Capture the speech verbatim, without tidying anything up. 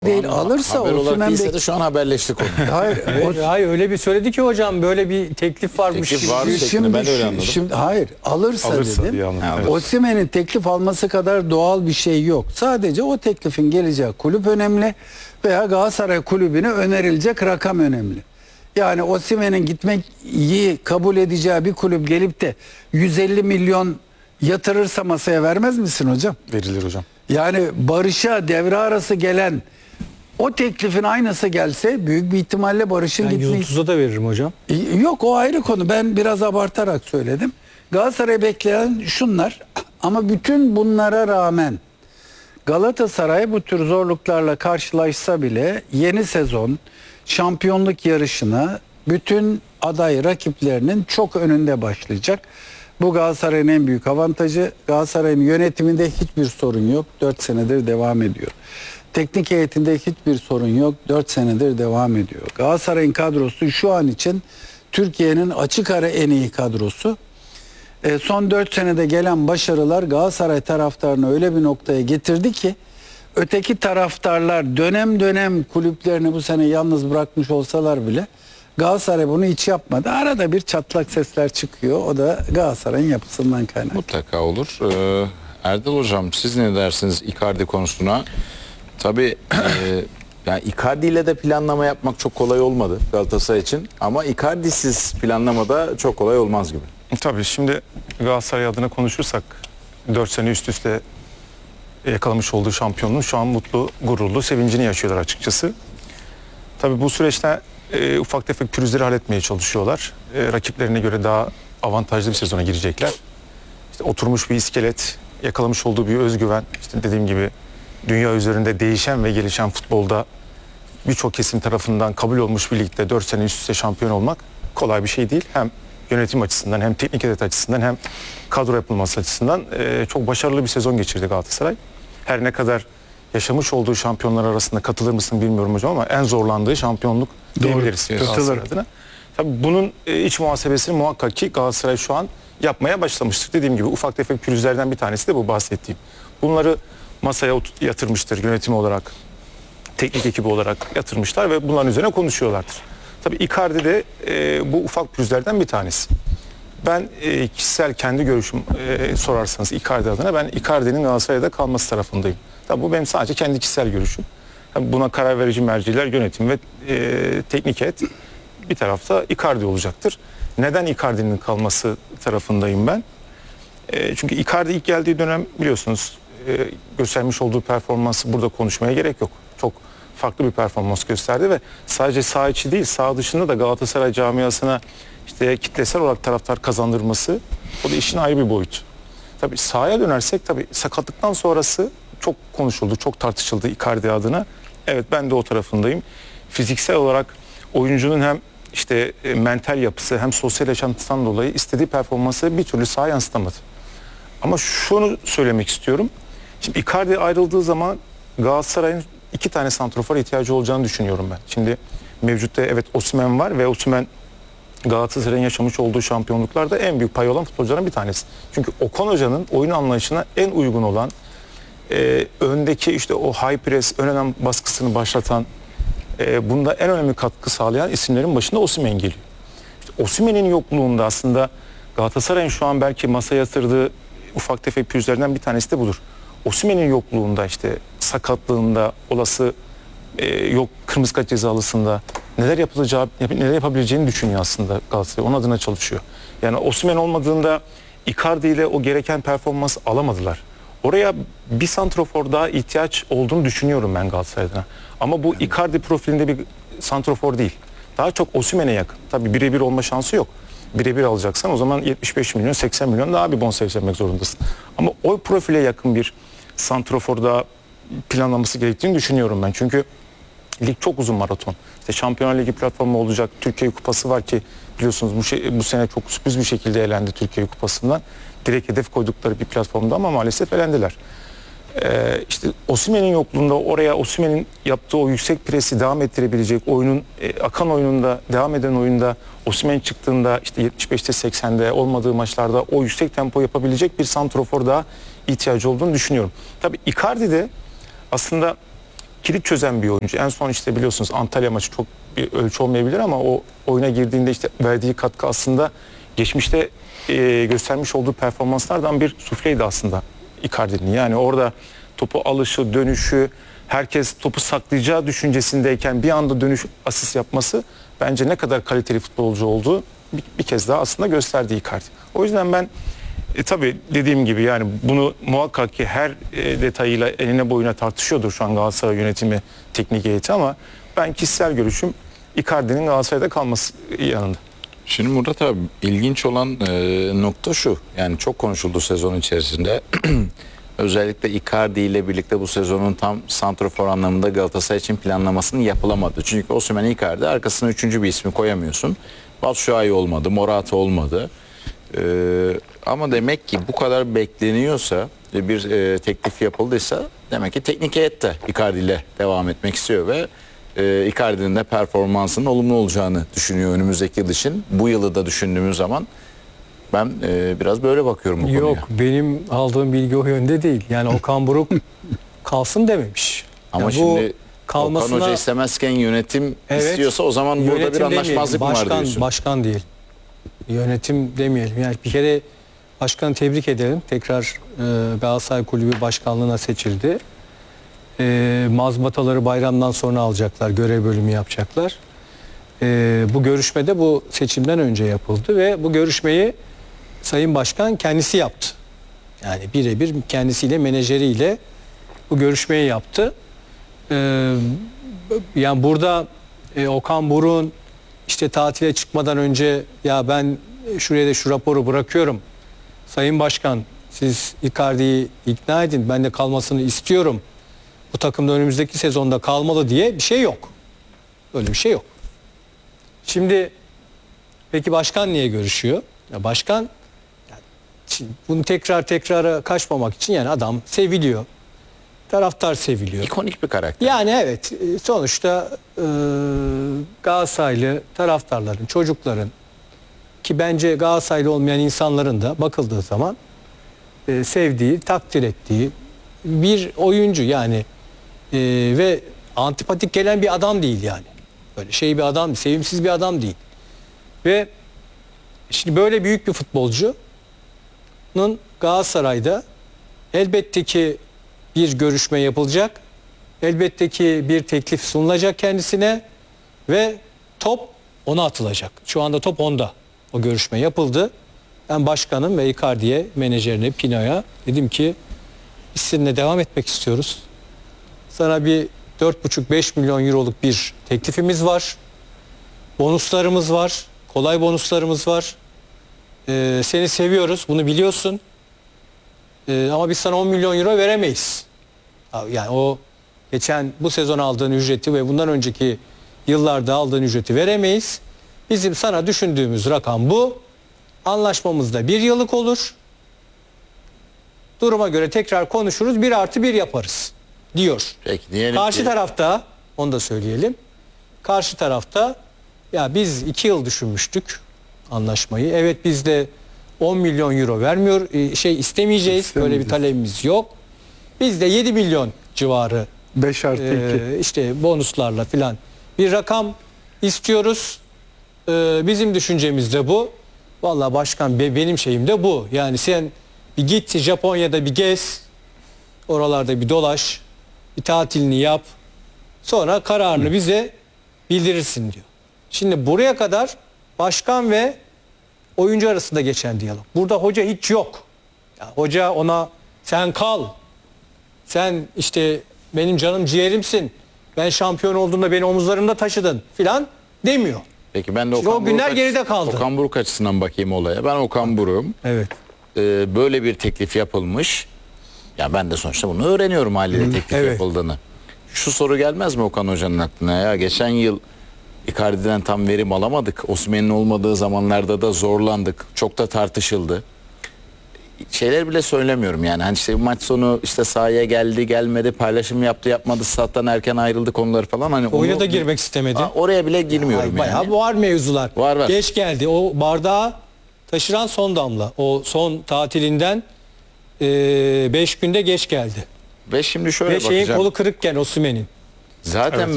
değil alırsa haber olarak Osimhen değilse bek... de şu an haberleştik onu. Hayır, Hayır, o- hayır öyle bir söyledi ki hocam, böyle bir teklif varmış. Teklif gibi. var. Şimdi, şeklinde ben de öyle şu- anladım. şimdi hayır alırsa, Alırsa dedim. diye anladım. Ha, Evet. Osimhen'in teklif alması kadar doğal bir şey yok. Sadece o teklifin geleceği kulüp önemli veya Galatasaray kulübüne önerilecek rakam önemli. Yani Osimhen'in gitmeyi kabul edeceği bir kulüp gelip de yüz elli milyon yatırırsa masaya vermez misin hocam? Verilir hocam. Yani Barış'a devre arası gelen o teklifin aynısı gelse büyük bir ihtimalle Barış'ın Ben gitmeyi... yüz otuza da veririm hocam. Yok, o ayrı konu. Ben biraz abartarak söyledim. Galatasaray bekleyen şunlar, ama bütün bunlara rağmen Galatasaray bu tür zorluklarla karşılaşsa bile yeni sezon şampiyonluk yarışına bütün aday rakiplerinin çok önünde başlayacak. Bu Galatasaray'ın en büyük avantajı. Galatasaray'ın yönetiminde hiçbir sorun yok. dört senedir devam ediyor. Teknik heyetinde hiçbir sorun yok. dört senedir devam ediyor. Galatasaray'ın kadrosu şu an için Türkiye'nin açık ara en iyi kadrosu. E, son dört senede gelen başarılar Galatasaray taraftarını öyle bir noktaya getirdi ki öteki taraftarlar dönem dönem kulüplerini bu sene yalnız bırakmış olsalar bile Galatasaray bunu hiç yapmadı. Arada bir çatlak sesler çıkıyor. O da Galatasaray'ın yapısından kaynaklı. Mutlaka olur. Ee, Erdal Hocam, siz ne dersiniz Icardi konusuna? Tabii e, yani Icardi ile de planlama yapmak çok kolay olmadı Galatasaray için. Ama Icardi'siz planlama da çok kolay olmaz gibi. Tabii şimdi Galatasaray adına konuşursak dört sene üst üste yakalamış olduğu şampiyonluğun şu an mutlu, gururlu, sevincini yaşıyorlar açıkçası. Tabii bu süreçte e, ufak tefek pürüzleri halletmeye çalışıyorlar. E, rakiplerine göre daha avantajlı bir sezona girecekler. İşte oturmuş bir iskelet, yakalamış olduğu bir özgüven, işte dediğim gibi dünya üzerinde değişen ve gelişen futbolda birçok kesim tarafından kabul olmuş bir ligde dört sene üst üste şampiyon olmak kolay bir şey değil. Hem yönetim açısından hem teknik heyet açısından hem kadro yapılması açısından e, çok başarılı bir sezon geçirdi Galatasaray. Her ne kadar yaşamış olduğu şampiyonlar arasında katılır mısın bilmiyorum hocam, ama en zorlandığı şampiyonluk diyebiliriz Galatasaray adına. Tabii bunun e, iç muhasebesini muhakkak ki Galatasaray şu an yapmaya başlamıştır. Dediğim gibi ufak tefek pürüzlerden bir tanesi de bu bahsettiğim. Bunları masaya yatırmıştır yönetim olarak, teknik ekibi olarak yatırmışlar ve bunların üzerine konuşuyorlardır. Tabii Icardi de e, bu ufak pürüzlerden bir tanesi. Ben e, kişisel kendi görüşüm e, sorarsanız Icardi adına, ben Icardi'nin Galatasaray'da kalması tarafındayım. Tabii bu benim sadece kendi kişisel görüşüm. Tabii buna karar verici merciler yönetim ve e, teknik heyet, bir tarafta Icardi olacaktır. Neden Icardi'nin kalması tarafındayım ben? E, çünkü Icardi ilk geldiği dönem biliyorsunuz e, göstermiş olduğu performansı burada konuşmaya gerek yok. Çok farklı bir performans gösterdi ve sadece saha içi değil, saha dışında da Galatasaray camiasına işte kitlesel olarak taraftar kazandırması, o da işin ayrı bir boyutu. Tabii sahaya dönersek, tabii sakatlıktan sonrası çok konuşuldu, çok tartışıldı Icardi adına. Evet, ben de o tarafındayım. Fiziksel olarak oyuncunun hem işte e, mental yapısı hem sosyal yaşantısından dolayı istediği performansı bir türlü sahaya yansıtamadı. Ama şunu söylemek istiyorum. Şimdi Icardi ayrıldığı zaman Galatasaray'ın iki tane santrofora ihtiyacı olacağını düşünüyorum ben. Şimdi mevcutta evet Osimhen var ve Osimhen Galatasaray'ın yaşamış olduğu şampiyonluklarda en büyük pay olan futbolcuların bir tanesi. Çünkü Okan Hoca'nın oyun anlayışına en uygun olan, e, öndeki işte o high press, ön önem baskısını başlatan, e, bunda en önemli katkı sağlayan isimlerin başında Osimhen geliyor. İşte Osimhen'in yokluğunda aslında Galatasaray'ın şu an belki masaya yatırdığı ufak tefek pürüzlerden bir tanesi de budur. Osimhen'in yokluğunda, işte sakatlığında, olası e, yok kırmızı kart cezalısında neler yapılacağı, neler yapabileceğini düşünüyor aslında Galatasaray. Onun adına çalışıyor. Yani Osimhen olmadığında Icardi ile o gereken performansı alamadılar. Oraya bir santrofor daha ihtiyaç olduğunu düşünüyorum ben Galatasaray'dan. Ama bu Icardi profilinde bir santrofor değil. Daha çok Osimhen'e yakın. Tabii birebir olma şansı yok. Birebir alacaksan o zaman yetmiş beş milyon, seksen milyon daha bir bonservis vermek zorundasın. Ama o profile yakın bir santrofor daha planlaması gerektiğini düşünüyorum ben. Çünkü lig çok uzun maraton. İşte Şampiyonlar Ligi platformu olacak. Türkiye Kupası var ki biliyorsunuz bu, şey, bu sene çok sürpriz bir şekilde elendi Türkiye Kupası'ndan. Direkt hedef koydukları bir platformda ama maalesef elendiler. Ee, işte Osimhen'in yokluğunda oraya Osimhen'in yaptığı o yüksek presi devam ettirebilecek, oyunun e, akan oyununda, devam eden oyunda Osimhen çıktığında işte yetmiş beşte seksende olmadığı maçlarda o yüksek tempo yapabilecek bir santrofor daha ihtiyacı olduğunu düşünüyorum. Tabii Icardi de aslında kilit çözen bir oyuncu. En son işte biliyorsunuz Antalya maçı çok bir ölçü olmayabilir ama o oyuna girdiğinde işte verdiği katkı aslında geçmişte e, göstermiş olduğu performanslardan bir sufleydi aslında Icardi'nin. Yani orada topu alışı, dönüşü, herkes topu saklayacağı düşüncesindeyken bir anda dönüş asist yapması bence ne kadar kaliteli futbolcu olduğu bir, bir kez daha aslında gösterdi Icardi. O yüzden ben e, tabii dediğim gibi yani bunu muhakkak ki her e, detayıyla eline boyuna tartışıyordur şu an Galatasaray yönetimi, teknik heyeti ama ben kişisel görüşüm Icardi'nin Galatasaray'da kalması yanında. Şimdi Murat abi ilginç olan e, nokta şu. Yani çok konuşuldu sezon içerisinde. Özellikle Icardi ile birlikte bu sezonun tam santrafor anlamında Galatasaray için planlamasının yapılamadı. Çünkü Osimhen, Icardi arkasına üçüncü bir ismi koyamıyorsun. Batshuayi olmadı, Morata olmadı. Ee, ama demek ki bu kadar bekleniyorsa bir e, teklif yapıldıysa demek ki teknik heyet de Icardi ile devam etmek istiyor ve e, Icardi'nin de performansının olumlu olacağını düşünüyor önümüzdeki yıl için. Bu yılı da düşündüğümüz zaman ben e, biraz böyle bakıyorum bu konuya. Yok, benim aldığım bilgi o yönde değil. Yani Okan Buruk kalsın dememiş. Ama Yani şimdi kalmasına, Okan Hoca istemezken yönetim evet, istiyorsa o zaman burada bir yönetim anlaşmazlık mı demeyelim, var başkan, diyorsun? Başkan değil. Yönetim demeyelim. Yani bir kere başkanı tebrik edelim. Tekrar e, Galatasaray Kulübü başkanlığına seçildi. E, mazbataları bayramdan sonra alacaklar. Görev bölümü yapacaklar. E, bu görüşmede bu seçimden önce yapıldı ve bu görüşmeyi Sayın Başkan kendisi yaptı. Yani birebir kendisiyle, menajeriyle bu görüşmeyi yaptı. Ee, yani burada e, Okan Buruk'un işte tatile çıkmadan önce ya ben şuraya da şu raporu bırakıyorum. Sayın Başkan siz Icardi'yi ikna edin. Ben de kalmasını istiyorum. Bu takımda önümüzdeki sezonda kalmalı diye bir şey yok. Öyle bir şey yok. Şimdi peki başkan niye görüşüyor? Ya başkan bunu tekrar tekrara kaçmamak için yani adam seviliyor. Taraftar seviliyor. İkonik bir karakter. Yani evet sonuçta e, Galatasaraylı taraftarların, çocukların ki bence Galatasaraylı olmayan insanların da bakıldığı zaman e, sevdiği, takdir ettiği bir oyuncu yani e, ve antipatik gelen bir adam değil yani. Böyle şey bir adam, sevimsiz bir adam değil. Ve şimdi böyle büyük bir futbolcu Galatasaray'da elbette ki bir görüşme yapılacak. Elbette ki bir teklif sunulacak kendisine ve top ona atılacak. Şu anda top onda. O görüşme yapıldı. Ben başkanım ve Icardi'ye, menajerine, Pino'ya dedim ki biz seninle devam etmek istiyoruz. Sana bir dört buçuk beş milyon euroluk bir teklifimiz var. Bonuslarımız var. Kolay bonuslarımız var. Ee, seni seviyoruz, bunu biliyorsun. Ee, ama biz sana on milyon euro veremeyiz. Yani o geçen bu sezon aldığın ücreti ve bundan önceki yıllarda aldığın ücreti veremeyiz. Bizim sana düşündüğümüz rakam bu. Anlaşmamızda bir yıllık olur. Duruma göre tekrar konuşuruz. Bir artı bir yaparız diyor. Peki, diyelim Karşı ki... tarafta, onu da söyleyelim. Karşı tarafta ya biz iki yıl düşünmüştük anlaşmayı. Evet biz de on milyon euro vermiyor şey istemeyeceğiz. Böyle bir talebimiz yok. Biz de yedi milyon civarı beş artı iki e, işte bonuslarla filan bir rakam istiyoruz. E, bizim düşüncemiz de bu. Vallahi başkan be, benim şeyim de bu. Yani sen bir git Japonya'da bir gez. Oralarda bir dolaş. Bir tatilini yap. Sonra kararını Hı. bize bildirirsin diyor. Şimdi buraya kadar başkan ve oyuncu arasında geçen diyalog. Burada hoca hiç yok. Ya hoca ona sen kal. Sen işte benim canım ciğerimsin. Ben şampiyon olduğumda beni omuzlarımda taşıdın filan demiyor. Peki ben de Okan o günler Buruk geride açı, kaldı. Okan Buruk açısından bakayım olaya. Ben Okan Buruk'um. Evet. Ee, böyle bir teklif yapılmış. Ya ben de sonuçta bunu öğreniyorum haliyle teklif evet. yapıldığını. Şu soru gelmez mi Okan Hoca'nın aklına ya? Geçen yıl Icardi'den tam verim alamadık. Osimhen'in olmadığı zamanlarda da zorlandık. Çok da tartışıldı. Şeyler bile söylemiyorum yani. Hani işte maç sonu işte sahaya geldi, gelmedi, paylaşım yaptı, yapmadı, stat'tan erken ayrıldı konuları falan. Hani oyuna onu, da girmek istemedi. Aa, oraya bile girmiyorum Ay, yani. bayağı var mevzular. Var var. Geç geldi. O bardağı taşıran son damla. O son tatilinden beş günde geç geldi. Ve şimdi şöyle Ve şeyin bakacağım. kolu kırıkken Osimhen'in. Zaten Evet.